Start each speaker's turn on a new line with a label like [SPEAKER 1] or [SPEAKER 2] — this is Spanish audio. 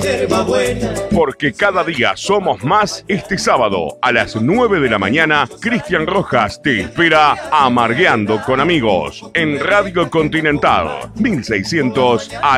[SPEAKER 1] Porque cada día somos más. Este sábado a las 9 de la mañana, Cristian Rojas te espera Amargueando con Amigos en Radio Continental 1600 AM.